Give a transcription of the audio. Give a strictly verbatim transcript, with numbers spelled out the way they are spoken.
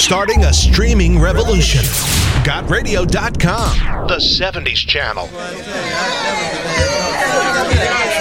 Starting a streaming revolution. got radio dot com, the seventies channel.